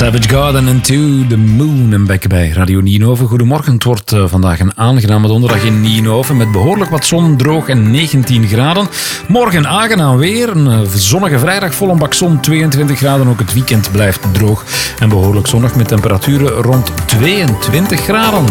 Savage Garden and To The Moon en Bekke bij Radio Nienhoven. Goedemorgen, het wordt vandaag een aangename donderdag in Nienhoven met behoorlijk wat zon, droog en 19 graden. Morgen aangenaam weer, een zonnige vrijdag, vol een bak zon, 22 graden. Ook het weekend blijft droog en behoorlijk zonnig met temperaturen rond 22 graden.